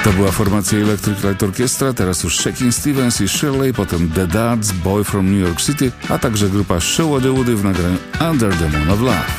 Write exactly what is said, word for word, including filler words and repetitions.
To była formacja Electric Light Orchestra, teraz już Shakin' Stevens i Shirley, potem The Dads, Boy from New York City, a także grupa Showoody Woody w nagraniu Under the Moon of Love.